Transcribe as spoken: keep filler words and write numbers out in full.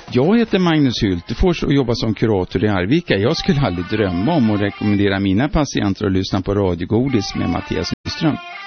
Jag heter Magnus Hultefors och jobbar som kurator i Arvika. Jag skulle aldrig drömma om att rekommendera mina patienter att lyssna på radiogodis med Mattias Nyström.